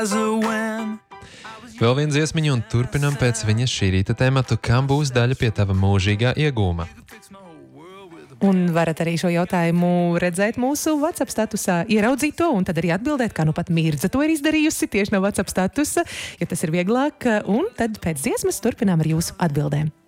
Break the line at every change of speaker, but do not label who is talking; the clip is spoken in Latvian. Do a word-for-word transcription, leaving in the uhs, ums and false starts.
Vēl viens dziesmiņu un turpinam pēc viņas šī rīta tēmatu, kam būs daļa pie tava mūžīgā iegūma.
Un varat arī šo jautājumu redzēt mūsu WhatsApp statusā, ieraudzīt to un tad arī atbildēt, kā nu pat Mirza to ir izdarījusi tieši no WhatsApp statusa, ja tas ir vieglāk. Un tad pēc dziesmas turpinām ar jūsu atbildēm.